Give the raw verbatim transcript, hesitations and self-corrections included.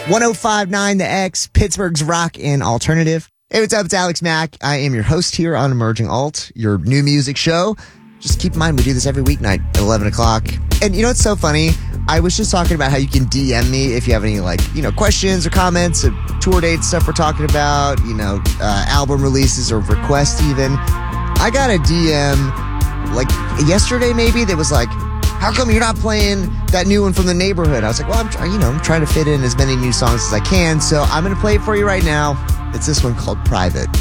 one oh five point nine The X, Pittsburgh's rock and alternative. Hey, what's up? It's Alex Mack. I am your host here on Emerging Alt, your new music show. Just keep in mind, we do this every weeknight at eleven o'clock. And you know what's so funny? I was just talking about how you can D M me if you have any, like, you know, questions or comments, or tour dates, stuff we're talking about, you know, uh, album releases or requests even. I got a D M, like, yesterday maybe, that was like, how come you're not playing that new one from The Neighborhood? I was like, well, I'm trying, you know, I'm trying to fit in as many new songs as I can, so I'm going to play it for you right now. It's this one called Private.